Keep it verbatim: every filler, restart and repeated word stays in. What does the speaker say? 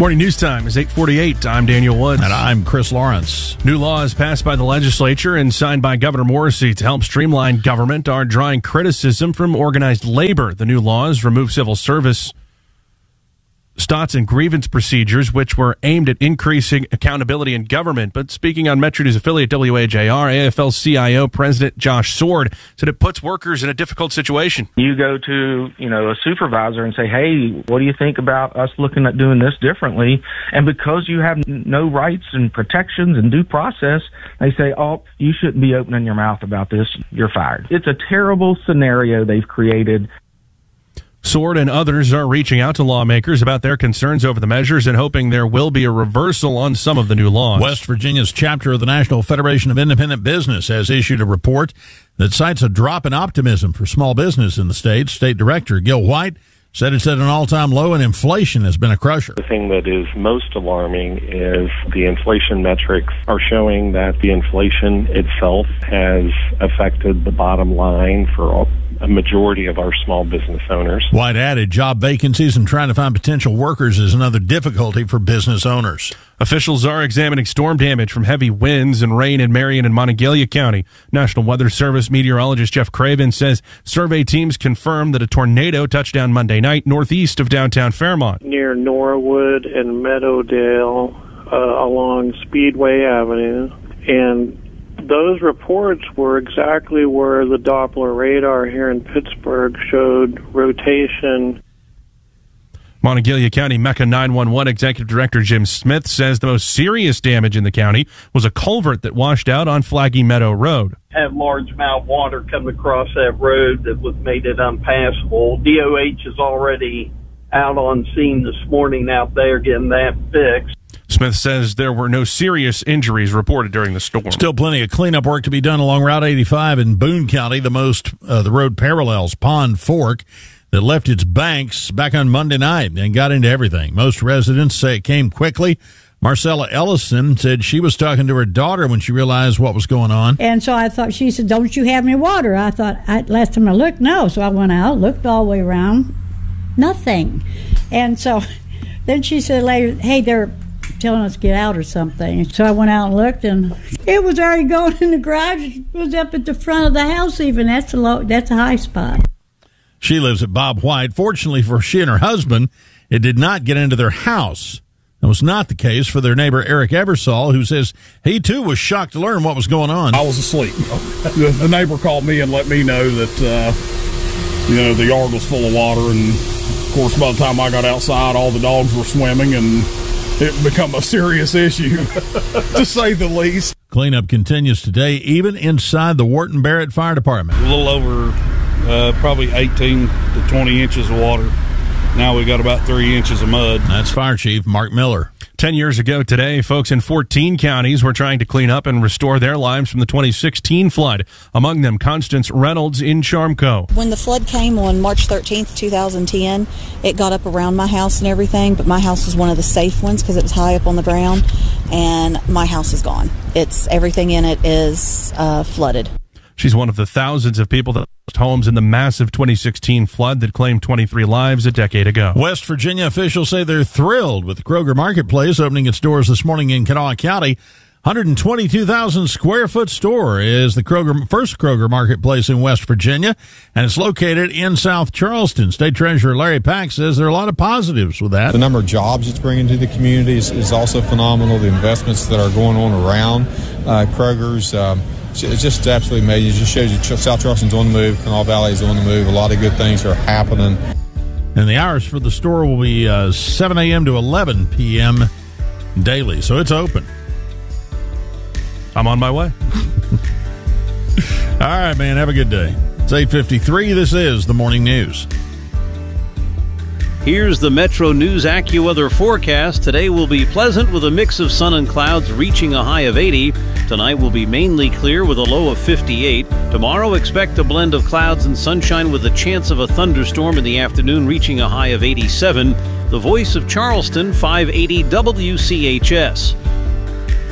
Morning news time is eight forty-eight. I'm Daniel Woods. And I'm Chris Lawrence. New laws passed by the legislature and signed by Governor Morrisey to help streamline government are drawing criticism from organized labor. The new laws remove civil service stots and grievance procedures, which were aimed at increasing accountability in government. But speaking on Metro News affiliate W A J R, A F L C I O President Josh Sword said it puts workers in a difficult situation. You go to, you know, a supervisor and say, hey, what do you think about us looking at doing this differently? And because you have no rights and protections and due process, they say, oh, you shouldn't be opening your mouth about this. You're fired. It's a terrible scenario they've created. Sword and others are reaching out to lawmakers about their concerns over the measures and hoping there will be a reversal on some of the new laws. West Virginia's chapter of the National Federation of Independent Business has issued a report that cites a drop in optimism for small business in the state. State Director Gil White said it's at an all-time low and inflation has been a crusher. The thing that is most alarming is the inflation metrics are showing that the inflation itself has affected the bottom line for all a majority of our small business owners. White added job vacancies and trying to find potential workers is another difficulty for business owners. Officials are examining storm damage from heavy winds and rain in Marion and Monongalia County. National Weather Service meteorologist Jeff Craven says survey teams confirmed that a tornado touched down Monday night northeast of downtown Fairmont. Near Norwood and Meadowdale uh, along Speedway Avenue, and those reports were exactly where the Doppler radar here in Pittsburgh showed rotation. Monongalia County Mecca nine one one Executive Director Jim Smith says the most serious damage in the county was a culvert that washed out on Flaggy Meadow Road. Had large amount of water come across that road that was made it unpassable. D O H is already out on scene this morning out there getting that fixed. Smith says there were no serious injuries reported during the storm. Still plenty of cleanup work to be done along Route eighty-five in Boone County. The most uh, the road parallels Pond Fork that left its banks back on Monday night and got into everything. Most residents say it came quickly. Marcella Ellison said she was talking to her daughter when she realized what was going on. And so I thought, she said, don't you have any water? I thought, I, last time I looked, no. So I went out, looked all the way around, nothing. And so then she said later, hey, they're telling us to get out or something. So I went out and looked, and it was already going in the garage. It was up at the front of the house even. That's a low, that's a high spot. She lives at Bob White. Fortunately for she and her husband, it did not get into their house. That was not the case for their neighbor Eric Eversole, who says he too was shocked to learn what was going on. I was asleep. The, the neighbor called me and let me know that uh, you know the yard was full of water, and of course by the time I got outside, all the dogs were swimming, and it become a serious issue, to say the least. Cleanup continues today, even inside the Wharton Barrett Fire Department. A little over uh, probably eighteen to twenty inches of water. Now we got about three inches of mud. That's Fire Chief Mark Miller. Ten years ago today, folks in fourteen counties were trying to clean up and restore their lives from the twenty sixteen flood. Among them, Constance Reynolds in Charmco. When the flood came on March thirteenth, twenty ten, it got up around my house and everything, but my house was one of the safe ones because it was high up on the ground, and my house is gone. It's everything in it is uh, flooded. She's one of the thousands of people that lost homes in the massive twenty sixteen flood that claimed twenty-three lives a decade ago. West Virginia officials say they're thrilled with the Kroger Marketplace opening its doors this morning in Kanawha County. one hundred twenty-two thousand square foot store is the Kroger first Kroger Marketplace in West Virginia, and it's located in South Charleston. State Treasurer Larry Pack says there are a lot of positives with that. The number of jobs it's bringing to the community is, is also phenomenal. The investments that are going on around uh, Kroger's, um, it's just absolutely amazing. It just shows you South Charleston's on the move, Kanawha Valley is on the move. A lot of good things are happening. And the hours for the store will be uh, seven a.m. to eleven p.m. daily, so it's open. I'm on my way. All right, man. Have a good day. It's eight fifty-three. This is the Morning News. Here's the Metro News AccuWeather forecast. Today will be pleasant with a mix of sun and clouds reaching a high of eighty. Tonight will be mainly clear with a low of fifty-eight. Tomorrow expect a blend of clouds and sunshine with a chance of a thunderstorm in the afternoon reaching a high of eighty-seven. The Voice of Charleston, five eighty W C H S.